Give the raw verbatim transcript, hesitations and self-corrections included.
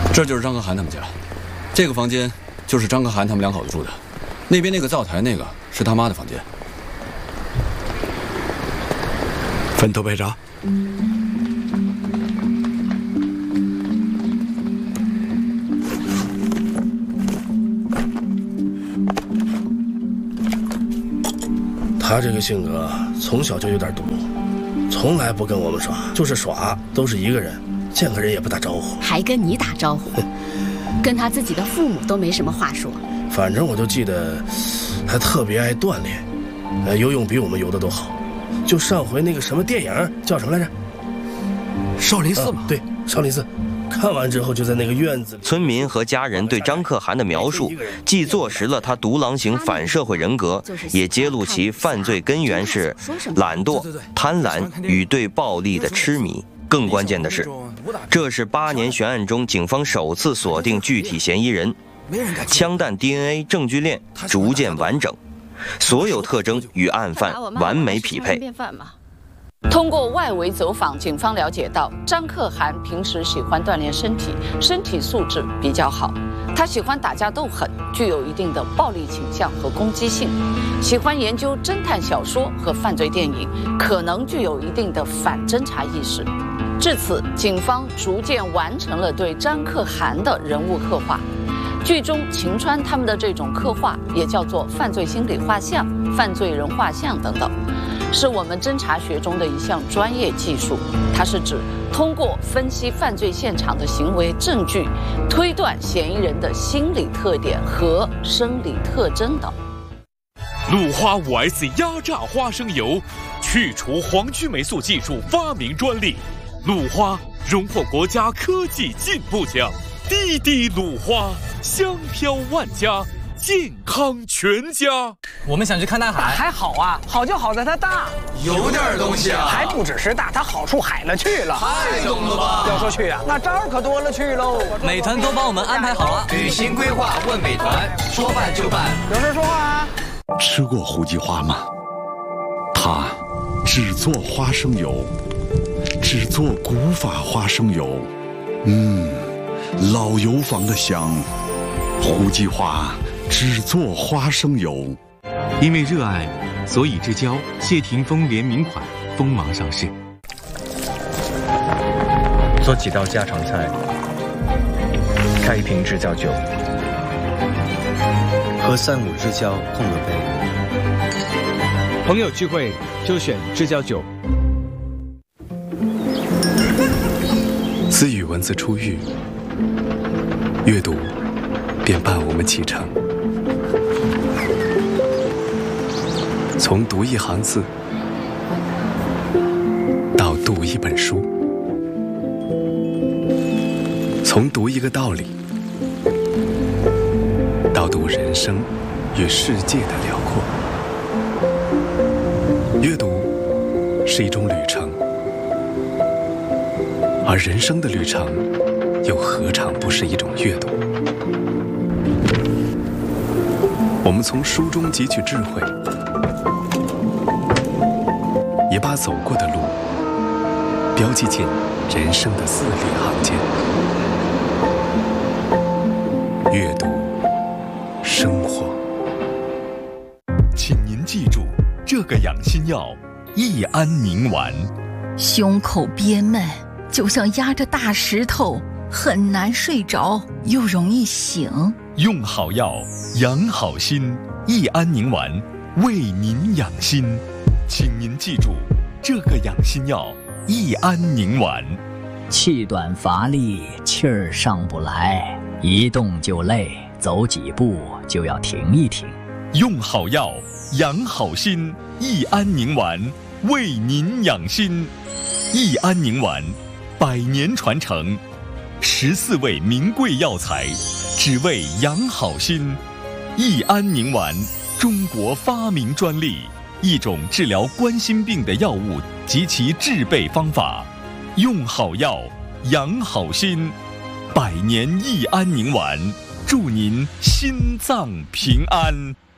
这就是张可涵他们家，这个房间就是张可涵他们两口子住的，那边那个灶台那个是他妈的房间。 分头备查。 他这个性格从小就有点毒，从来不跟我们耍，就是耍都是一个人，见个人也不打招呼， 还跟你打招呼，跟他自己的父母都没什么话说。 反正我就记得，还特别爱锻炼，呃，游泳比我们游的都好。就上回那个什么电影叫什么来着？ 少林寺嘛、 啊。对，少林寺。看完之后就在那个院子里。 村民和家人对张可涵的描述，既坐实了他独狼型反社会人格，也揭露其犯罪根源是懒惰、贪婪与对暴力的痴迷。更关键的是，这是八年悬案中警方首次锁定具体嫌疑人，枪弹 D N A 证据链逐渐完整，所有特征与案犯完美匹配。 通过外围走访，警方了解到张可涵平时喜欢锻炼身体，身体素质比较好。他喜欢打架斗狠，具有一定的暴力倾向和攻击性，喜欢研究侦探小说和犯罪电影，可能具有一定的反侦查意识。至此，警方逐渐完成了对张可涵的人物刻画。剧中秦川他们的这种刻画也叫做犯罪心理画像、犯罪人画像等等，是我们侦查学中的一项专业技术。它是指通过分析犯罪现场的行为证据，推断嫌疑人的心理特点和生理特征等。 鲁花 五 S 压榨花生油，去除黄曲霉素技术发明专利，鲁花荣获国家科技进步奖。滴滴鲁花，香飘万家，健康全家。 我们想去看大海， 还好啊，好就好在它大， 有点东西啊， 还不只是大，它好处海了去了， 太懂了吧？ 要说去啊，那招可多了去喽。 美团都帮我们安排好了，旅行规划问美团，说办就办。 有事说话啊。 吃过胡记花吗？它只做花生油，只做古法花生油，嗯。老油坊的香，胡记花只做花生油。 因为热爱，所以之交谢霆锋联名款锋芒上市。 做几道家常菜，开一瓶知交酒，和三五知交碰个杯。 朋友聚会就选知交酒。 自语文字出狱。阅读便伴我们启程，从读一行字到读一本书，从读一个道理到读人生与世界的辽阔。阅读是一种旅程，而人生的旅程又何尝不是一种阅读？我们从书中汲取智慧，也把走过的路标记进人生的字里行间。阅读，生活。 请您记住这个养心药：益安宁丸。 胸口憋闷，就像压着大石头。很难睡着，又容易醒。 用好药，养好心。益安宁丸，为您养心。请您记住这个养心药：益安宁丸。 气短乏力，气儿上不来，一动就累，走几步就要停一停。 用好药，养好心。益安宁丸，为您养心。益安宁丸，百年传承。十四味名贵药材，只为养好心。益安宁丸，中国发明专利，一种治疗冠心病的药物及其制备方法。用好药，养好心。百年益安宁丸，祝您心脏平安。